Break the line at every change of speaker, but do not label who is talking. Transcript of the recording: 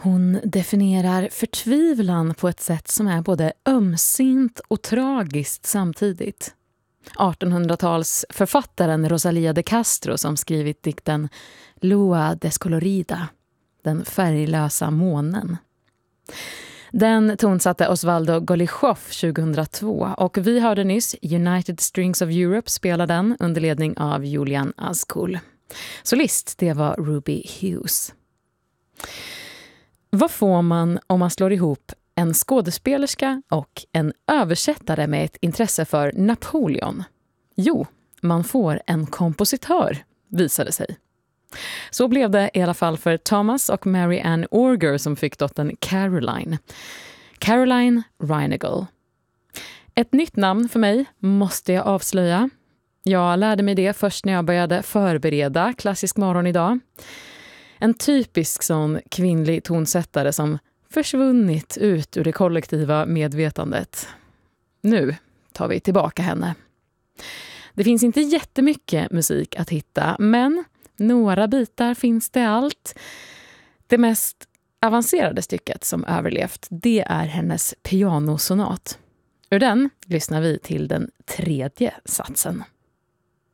Hon definierar förtvivlan på ett sätt som är både ömsint och tragiskt samtidigt. 1800-talsförfattaren Rosalía de Castro som skrivit dikten Lua Descolorida, den färglösa månen. Den tonsatte Osvaldo Golijov 2002 och vi hörde nyss United Strings of Europe spela den under ledning av Julian Azkul. Solist, det var Ruby Hughes. Vad får man om man slår ihop en skådespelerska och en översättare med ett intresse för Napoleon? Jo, man får en kompositör, visade sig. Så blev det i alla fall för Thomas och Mary Ann Orger som fick dottern Caroline. Caroline Reinagle. Ett nytt namn för mig måste jag avslöja. Jag lärde mig det först när jag började förbereda Klassisk morgon idag. En typisk sån kvinnlig tonsättare som försvunnit ut ur det kollektiva medvetandet. Nu tar vi tillbaka henne. Det finns inte jättemycket musik att hitta, men några bitar finns det allt. Det mest avancerade stycket som överlevt, det är hennes pianosonat. Ur den lyssnar vi till den 3:e satsen.